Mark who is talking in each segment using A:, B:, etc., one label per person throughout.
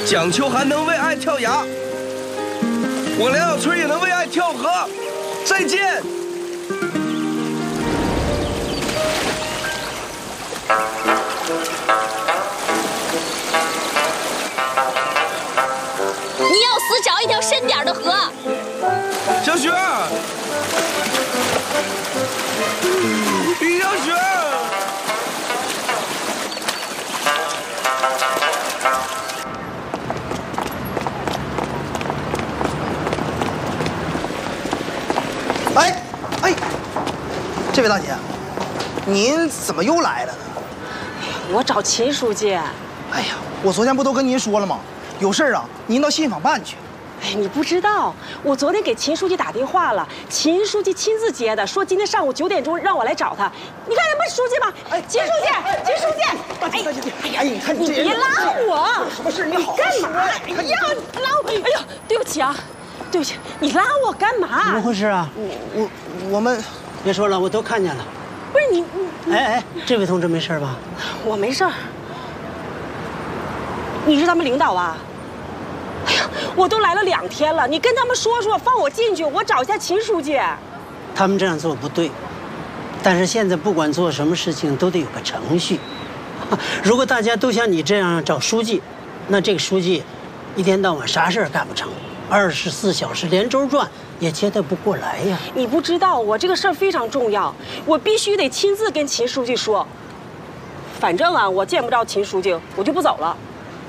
A: 蒋秋寒能为爱跳崖，我梁小春也能为爱跳河。再见。
B: 你要死找一条深点的河。
A: 小雪，于小雪。
C: 哎，这位大姐，您怎么又来了呢？
D: 我找秦书记。
C: 哎呀，我昨天不都跟您说了吗？有事儿啊，您到信访办去。
D: 哎，你不知道，我昨天给秦书记打电话了，秦书记亲自接的，说今天上午9点钟让我来找他。你看那不书记吗？哎，秦书记，秦书记，
C: 哎，你看
D: 你别拉我，
C: 什么事？你好
D: 干嘛？哎呀，拉我！哎呀，对不起啊，对不起，你拉我干嘛？
E: 怎么回事啊？
C: 我们
E: 别说了，我都看见了。
D: 不是你，
E: 哎，这位同志没事吧？
D: 我没事儿。你是他们领导啊？哎呀，我都来了2天了，你跟他们说说，放我进去，我找一下秦书记。
E: 他们这样做不对，但是现在不管做什么事情都得有个程序。如果大家都像你这样找书记，那这个书记一天到晚啥事儿干不成，24小时连轴转也接待不过来呀。
D: 你不知道，我这个事儿非常重要，我必须得亲自跟秦书记说。反正啊，我见不着秦书记，我就不走了。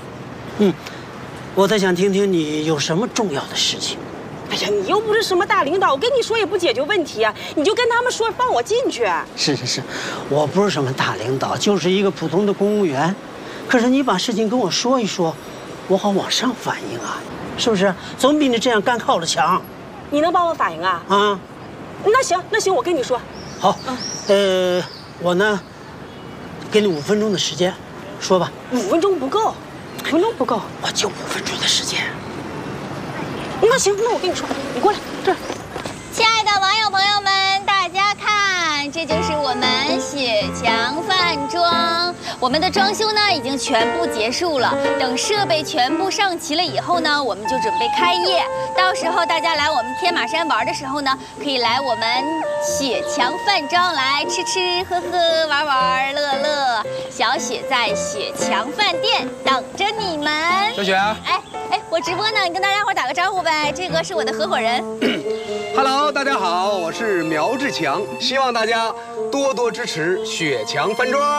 E: 我再想听听你有什么重要的事情。
D: 哎呀，你又不是什么大领导，我跟你说也不解决问题啊，你就跟他们说放我进去。
E: 是，我不是什么大领导，就是一个普通的公务员。可是你把事情跟我说一说，我好往上反映啊，是不是？总比你这样干靠了强。
D: 你能帮我反映啊？
E: 啊，
D: 那行，我跟你说。
E: 好，我呢，给你5分钟的时间，说吧。
D: 5分钟不够，5分钟不够，
E: 我就5分钟的时间。
D: 那行，那我跟你说，你过来这儿。
B: 亲爱的网友朋友们，大家看，这就是我们雪墙饭庄。我们的装修呢已经全部结束了，等设备全部上齐了以后呢，我们就准备开业。到时候大家来我们天马山玩的时候呢，可以来我们雪墙饭庄来吃吃喝喝玩玩乐乐。小雪在雪墙饭店等着你们。
A: 小雪，
B: 哎，我直播呢，你跟大家伙打个招呼呗。这个是我的合伙人。
F: Hello， 大家好，我是苗志强，希望大家多多支持雪墙饭庄。